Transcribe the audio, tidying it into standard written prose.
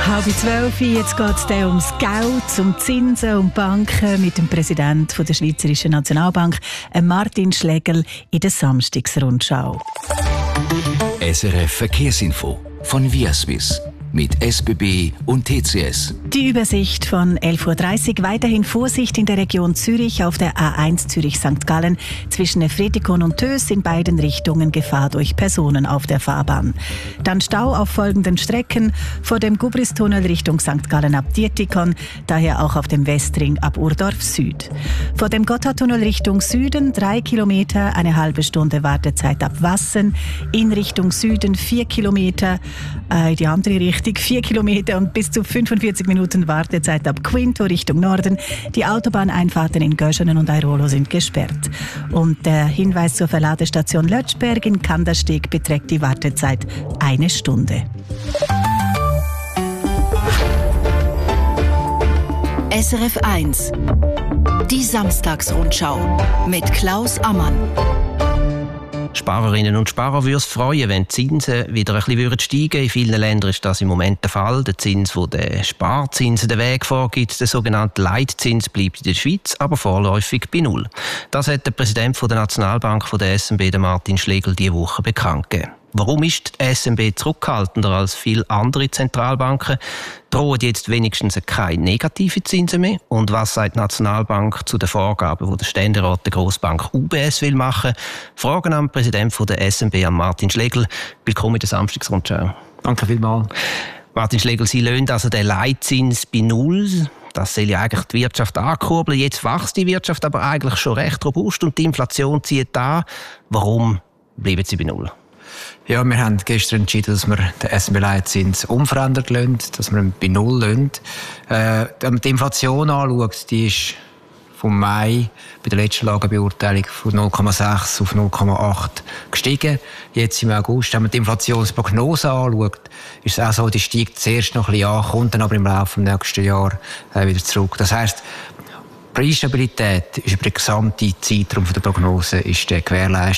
11:30, jetzt geht es ums Geld, um Zinsen und Banken mit dem Präsidenten der Schweizerischen Nationalbank, Martin Schlegel, in der Samstagsrundschau. SRF Verkehrsinfo von Viaswiss mit SBB und TCS. Die Übersicht von 11:30 Uhr. Weiterhin Vorsicht in der Region Zürich auf der A1 Zürich-St. Gallen zwischen Efretikon und Töss, in beiden Richtungen Gefahr durch Personen auf der Fahrbahn. Dann Stau auf folgenden Strecken: vor dem Gubristunnel Richtung St. Gallen ab Dietikon, daher auch auf dem Westring ab Urdorf Süd. Vor dem Gotthardtunnel Richtung Süden 3 Kilometer, eine halbe Stunde Wartezeit ab Wassen. In Richtung Süden 4 Kilometer, die andere Richtung 4 Kilometer und bis zu 45 Minuten Wartezeit ab Quinto Richtung Norden. Die Autobahneinfahrten in Göschenen und Airolo sind gesperrt. Und der Hinweis zur Verladestation Lötschberg in Kandersteg beträgt die Wartezeit 1 Stunde. SRF 1. Die Samstagsrundschau mit Klaus Ammann. Sparerinnen und Sparer würde es freuen, wenn die Zinsen wieder ein bisschen steigen würden. In vielen Ländern ist das im Moment der Fall. Der Zins, der den Sparzinsen den Weg vorgibt, der sogenannte Leitzins, bleibt in der Schweiz, aber vorläufig bei Null. Das hat der Präsident der Nationalbank der SNB, Martin Schlegel, diese Woche bekannt gegeben. Warum ist die SNB zurückhaltender als viele andere Zentralbanken? Drohen jetzt wenigstens keine negativen Zinsen mehr? Und was sagt die Nationalbank zu den Vorgaben, die der Ständerat der Grossbank UBS will machen? Fragen am Präsidenten der SNB, an Martin Schlegel. Willkommen in der Samstagsrundschau. Danke vielmals. Martin Schlegel, Sie lösen also den Leitzins bei Null. Das soll ja eigentlich die Wirtschaft ankurbeln. Jetzt wächst die Wirtschaft aber eigentlich schon recht robust und die Inflation zieht an. Warum bleiben Sie bei Null? Ja, wir haben gestern entschieden, dass wir den SNB-Leitzins unverändert lassen, dass wir ihn bei Null lassen. Wenn man die Inflation anschaut, die ist vom Mai bei der letzten Lagebeurteilung von 0,6 auf 0,8 gestiegen. Jetzt im August, wenn man die Inflationsprognose anschaut, ist es auch so, die steigt zuerst noch ein bisschen an, kommt dann aber im Laufe des nächsten Jahres wieder zurück. Das heisst, Preisstabilität ist über den gesamten Zeitraum der Prognose gewährleistet.